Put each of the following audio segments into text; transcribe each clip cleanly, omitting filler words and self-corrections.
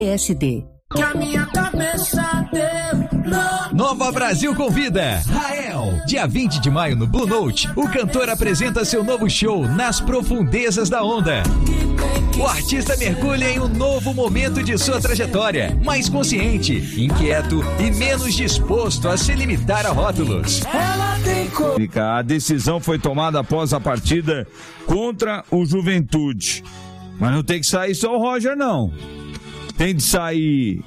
PSD. Que a minha cabeça deu. Nova Brasil convida Rael. Dia 20 de maio no Blue Note, o cantor apresenta seu novo show Nas Profundezas da Onda. O artista mergulha em um novo momento de sua trajetória, mais consciente, inquieto e menos disposto a se limitar a rótulos. A decisão foi tomada após a partida contra o Juventude. Mas não tem que sair só o Roger, não. Tem de sair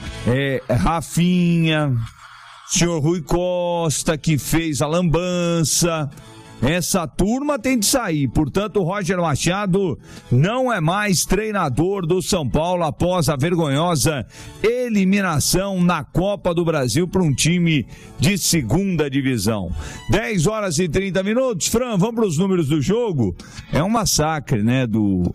Rafinha, senhor Rui Costa, que fez a lambança. Essa turma tem de sair. Portanto, o Roger Machado não é mais treinador do São Paulo após a vergonhosa eliminação na Copa do Brasil para um time de segunda divisão. 10 horas e 30 minutos. Fran, vamos para os números do jogo. É um massacre, né, do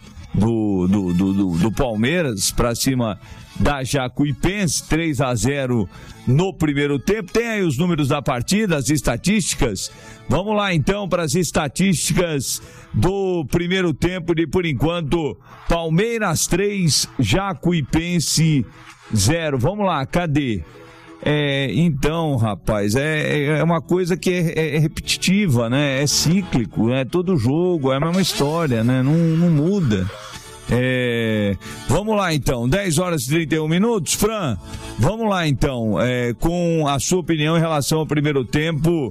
Palmeiras para cima da Jacuipense, 3-0 no primeiro tempo. Tem aí os números da partida, as estatísticas. Vamos lá então para as estatísticas do primeiro tempo de, por enquanto, Palmeiras 3, Jacuipense 0. Vamos lá, cadê? Então, rapaz, é uma coisa que é repetitiva, né? É cíclico, né? Todo jogo é a mesma história, né? Não muda. Vamos lá então, 10 horas e 31 minutos. Fran, vamos lá então, com a sua opinião em relação ao primeiro tempo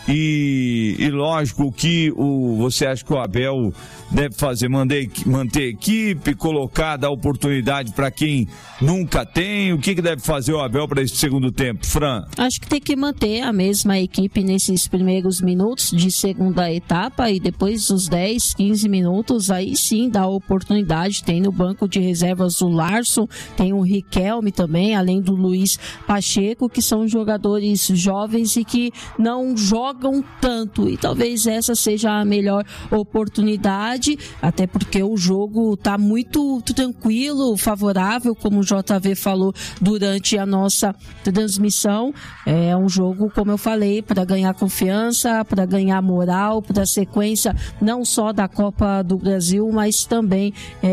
e lógico que você acha que o Abel deve fazer, manter equipe, colocar, dar oportunidade para quem nunca tem. O que deve fazer o Abel para esse segundo tempo, Fran? Acho que tem que manter a mesma equipe nesses primeiros minutos de segunda etapa e depois dos 10, 15 minutos, aí sim dá oportunidade. Tem no banco de reservas o Larson, tem o Riquelme também, além do Luiz Pacheco, que são jogadores jovens e que não jogam tanto, e talvez essa seja a melhor oportunidade, até porque o jogo está muito tranquilo, favorável, como o JV falou durante a nossa transmissão. É um jogo, como eu falei, para ganhar confiança, para ganhar moral, para a sequência não só da Copa do Brasil, mas também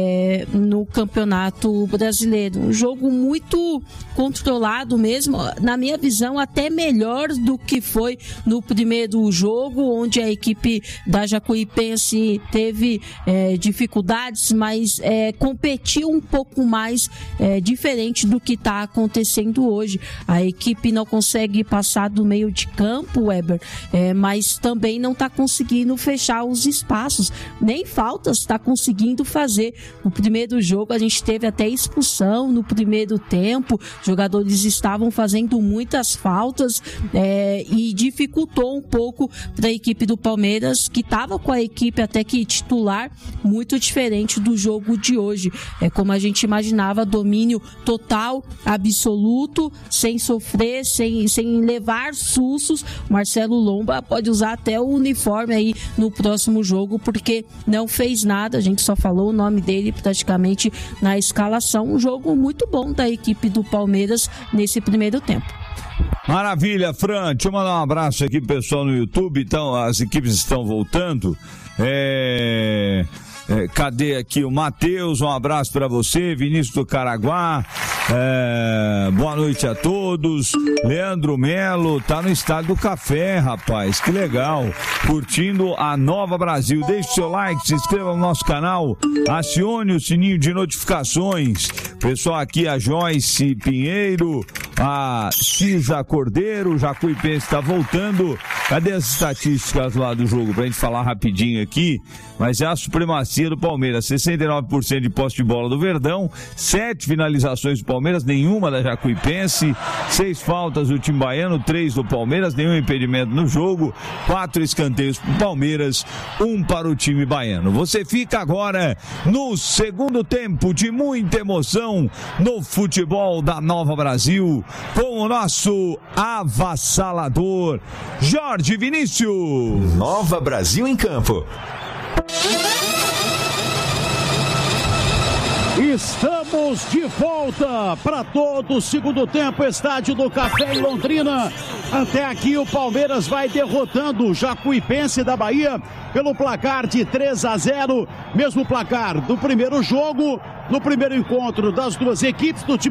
no Campeonato Brasileiro. Um jogo muito controlado mesmo, na minha visão até melhor do que foi no primeiro jogo, onde a equipe da Jacuipense teve dificuldades, mas competiu um pouco mais, diferente do que está acontecendo hoje. A equipe não consegue passar do meio de campo, Weber, mas também não está conseguindo fechar os espaços, nem faltas está conseguindo fazer. No primeiro jogo a gente teve até expulsão no primeiro tempo, jogadores estavam fazendo muitas faltas e dificultou um pouco para a equipe do Palmeiras, que estava com a equipe até que titular muito diferente do jogo de hoje. Como a gente imaginava, domínio total, absoluto, sem sofrer, sem levar sustos. Marcelo Lomba pode usar até o uniforme aí no próximo jogo, porque não fez nada, a gente só falou o nome dele praticamente na escalação. Um jogo muito bom da equipe do Palmeiras nesse primeiro tempo. Maravilha, Fran, deixa eu mandar um abraço aqui pro pessoal no YouTube. Então, as equipes estão voltando. Cadê aqui o Matheus? Um abraço para você, Vinícius do Caraguá. Boa noite a todos. Leandro Melo tá no Estádio do Café, rapaz, que legal, curtindo a Nova Brasil. Deixe seu like, se inscreva no nosso canal, acione o sininho de notificações. Pessoal aqui, a Joyce Pinheiro, a Cisa Cordeiro, Jacuipense está voltando. Cadê as estatísticas lá do jogo pra gente falar rapidinho aqui? Mas é a supremacia do Palmeiras, 69% de posse de bola do Verdão, 7 finalizações do Palmeiras, nenhuma da Jacuipense, 6 faltas do time baiano, 3 do Palmeiras, nenhum impedimento no jogo, 4 escanteios pro Palmeiras, 1 para o time baiano. Você fica agora no segundo tempo de muita emoção no futebol da Nova Brasil, com o nosso avassalador Jorge Vinícius. Nova Brasil em campo. Estamos de volta para todo o segundo tempo, Estádio do Café em Londrina. Até aqui o Palmeiras vai derrotando o Jacuipense da Bahia pelo placar de 3-0, mesmo placar do primeiro jogo. no primeiro encontro das duas equipes do time